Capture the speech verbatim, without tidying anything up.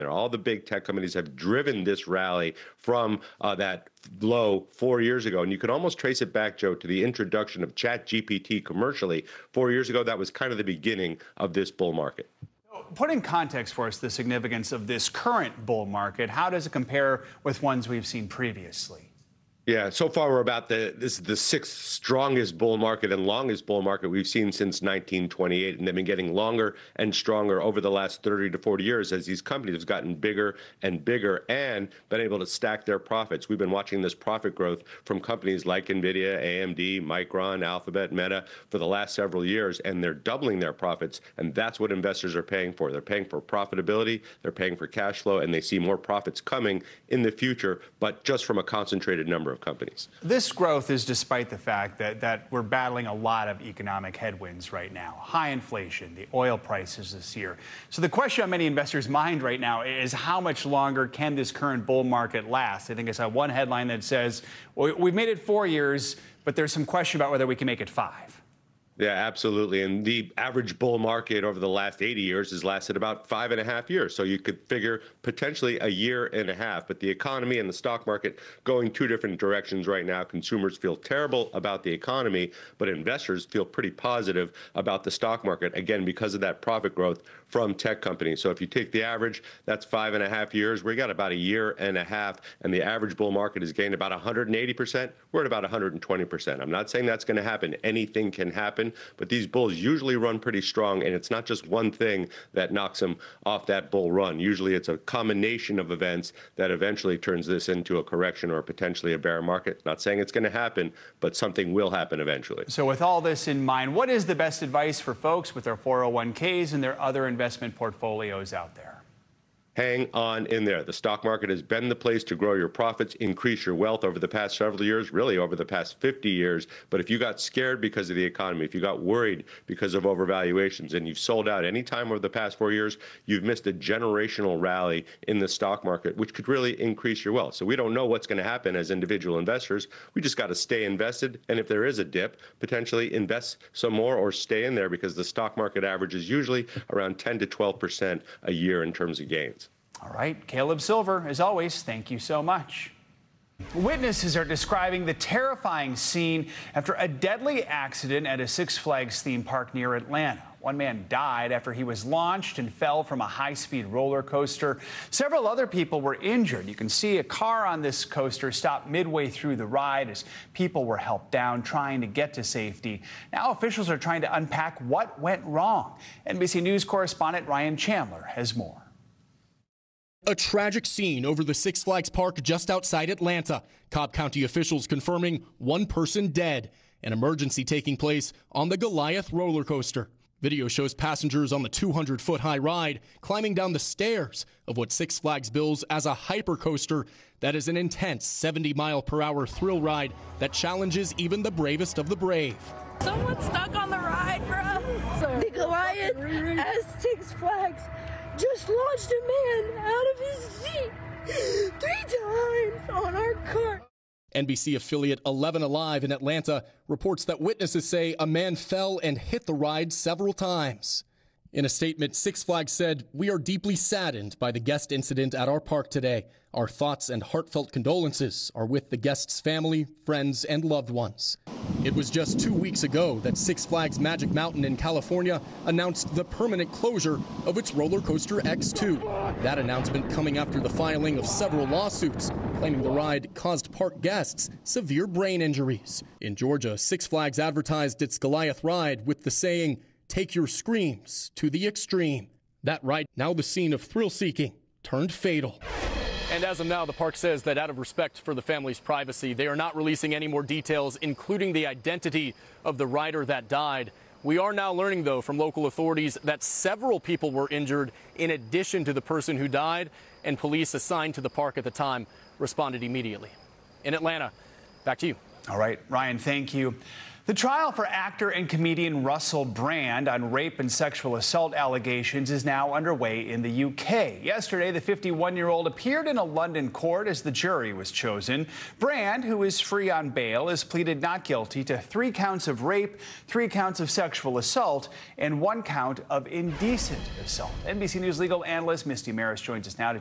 All the big tech companies have driven this rally from uh, that low four years ago. And you can almost trace it back, Joe, to the introduction of ChatGPT commercially. Four years ago, that was kind of the beginning of this bull market. Put in context for us the significance of this current bull market. How does it compare with ones we've seen previously? Yeah, so far we're about the this is the sixth strongest bull market and longest bull market we've seen since nineteen twenty-eight, and they've been getting longer and stronger over the last thirty to forty years as these companies have gotten bigger and bigger and been able to stack their profits. We've been watching this profit growth from companies like NVIDIA, A M D, Micron, Alphabet, Meta for the last several years, and they're doubling their profits, and that's what investors are paying for. They're paying for profitability, they're paying for cash flow, and they see more profits coming in the future, but just from a concentrated number of companies. This growth is despite the fact that, that we're battling a lot of economic headwinds right now. High inflation, the oil prices this year. So the question on many investors' mind right now is how much longer can this current bull market last? I think I saw one headline that says, well, we've made it four years, but there's some question about whether we can make it five. Yeah, absolutely. And the average bull market over the last eighty years has lasted about five and a half years. So you could figure potentially a year and a half. But the economy and the stock market going two different directions right now. Consumers feel terrible about the economy, but investors feel pretty positive about the stock market, again, because of that profit growth from tech companies. So if you take the average, that's five and a half years. We got about a year and a half, and the average bull market has gained about one hundred eighty percent. We're at about one hundred twenty percent. I'm not saying that's going to happen. Anything can happen. But these bulls usually run pretty strong, and it's not just one thing that knocks them off that bull run. Usually it's a combination of events that eventually turns this into a correction or potentially a bear market. Not saying it's going to happen, but something will happen eventually. So with all this in mind, what is the best advice for folks with their four oh one Ks and their other investment portfolios out there? Hang on in there. The stock market has been the place to grow your profits, increase your wealth over the past several years, really over the past fifty years. But if you got scared because of the economy, if you got worried because of overvaluations, and you've sold out any time over the past four years, you've missed a generational rally in the stock market, which could really increase your wealth. So we don't know what's going to happen as individual investors. We just got to stay invested. And if there is a dip, potentially invest some more or stay in there, because the stock market average is usually around ten to twelve percent a year in terms of gains. All right, Caleb Silver, as always, thank you so much. Witnesses are describing the terrifying scene after a deadly accident at a Six Flags theme park near Atlanta. One man died after he was launched and fell from a high-speed roller coaster. Several other people were injured. You can see a car on this coaster stopped midway through the ride as people were helped down, trying to get to safety. Now officials are trying to unpack what went wrong. N B C News correspondent Ryan Chandler has more. A tragic scene over the Six Flags park just outside Atlanta. Cobb County officials confirming one person dead. An emergency taking place on the Goliath roller coaster. Video shows passengers on the two hundred foot high ride climbing down the stairs of what Six Flags bills as a hypercoaster that is an intense seventy mile per hour thrill ride that challenges even the bravest of the brave. Someone's stuck on the ride, bro. The Goliath at Six Flags just launched a man out of his seat three times on our cart. N B C affiliate eleven Alive in Atlanta reports that witnesses say a man fell and hit the ride several times. In a statement, Six Flags said, "We are deeply saddened by the guest incident at our park today. Our thoughts and heartfelt condolences are with the guest's family, friends, and loved ones." It was just two weeks ago that Six Flags Magic Mountain in California announced the permanent closure of its roller coaster X two. That announcement coming after the filing of several lawsuits claiming the ride caused park guests severe brain injuries. In Georgia, Six Flags advertised its Goliath ride with the saying, "Take your screams to the extreme." That ride, now the scene of thrill-seeking, turned fatal. And as of now, the park says that out of respect for the family's privacy, they are not releasing any more details, including the identity of the rider that died. We are now learning, though, from local authorities that several people were injured in addition to the person who died, and police assigned to the park at the time responded immediately. In Atlanta, back to you. All right, Ryan, thank you. The trial for actor and comedian Russell Brand on rape and sexual assault allegations is now underway in the U K. Yesterday, the fifty-one-year-old appeared in a London court as the jury was chosen. Brand, who is free on bail, has pleaded not guilty to three counts of rape, three counts of sexual assault, and one count of indecent assault. N B C News legal analyst Misty Maris joins us now to